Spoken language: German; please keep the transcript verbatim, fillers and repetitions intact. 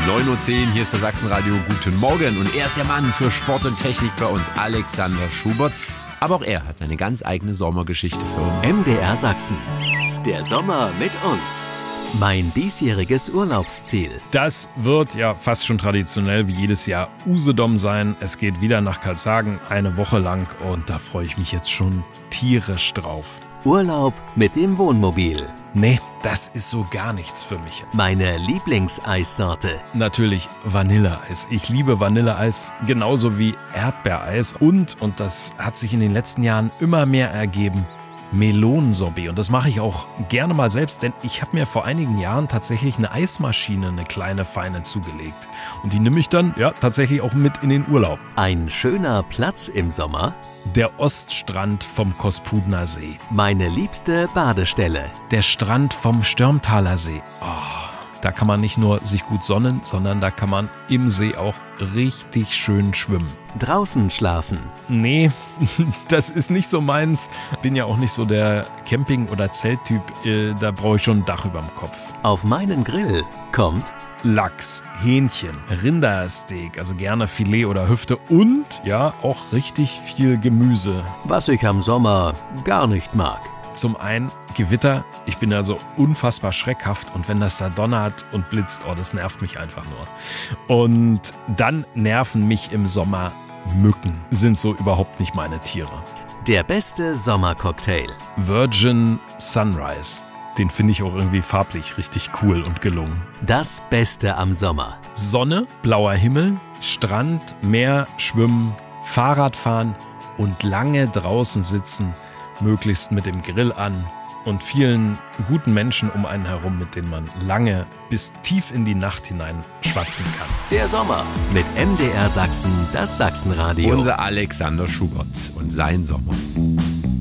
neun Uhr zehn, hier ist der Sachsenradio. Guten Morgen. Und er ist der Mann für Sport und Technik bei uns, Alexander Schubert. Aber auch er hat seine ganz eigene Sommergeschichte für uns. M D R Sachsen. Der Sommer mit uns. Mein diesjähriges Urlaubsziel. Das wird ja fast schon traditionell wie jedes Jahr Usedom sein. Es geht wieder nach Karlshagen eine Woche lang und da freue ich mich jetzt schon tierisch drauf. Urlaub mit dem Wohnmobil. Nee, das ist so gar nichts für mich. Meine Lieblingseissorte. Natürlich Vanilleeis. Ich liebe Vanilleeis genauso wie Erdbeereis. Und, und das hat sich in den letzten Jahren immer mehr ergeben, Melonensorbet. Und das mache ich auch gerne mal selbst, denn ich habe mir vor einigen Jahren tatsächlich eine Eismaschine, eine kleine, feine zugelegt. Und die nehme ich dann ja tatsächlich auch mit in den Urlaub. Ein schöner Platz im Sommer. Der Oststrand vom Kospudner See. Meine liebste Badestelle. Der Strand vom Stürmtaler See. Oh, da kann man nicht nur sich gut sonnen, sondern da kann man im See auch richtig schön schwimmen. Draußen schlafen. Nee, das ist nicht so meins. Bin ja auch nicht so der Camping- oder Zelttyp. Da brauche ich schon ein Dach überm Kopf. Auf meinen Grill kommt Lachs, Hähnchen, Rindersteak, also gerne Filet oder Hüfte und ja, auch richtig viel Gemüse. Was ich am Sommer gar nicht mag. Zum einen Gewitter. Ich bin ja so unfassbar schreckhaft und wenn das da donnert und blitzt, oh, das nervt mich einfach nur. Und dann nerven mich im Sommer Mücken. Sind so überhaupt nicht meine Tiere. Der beste Sommercocktail. Virgin Sunrise. Den finde ich auch irgendwie farblich richtig cool und gelungen. Das Beste am Sommer. Sonne, blauer Himmel, Strand, Meer, Schwimmen, Fahrradfahren und lange draußen sitzen, möglichst mit dem Grill an und vielen guten Menschen um einen herum, mit denen man lange bis tief in die Nacht hinein schwatzen kann. Der Sommer mit M D R Sachsen, das Sachsenradio. Unser Alexander Schubert und sein Sommer.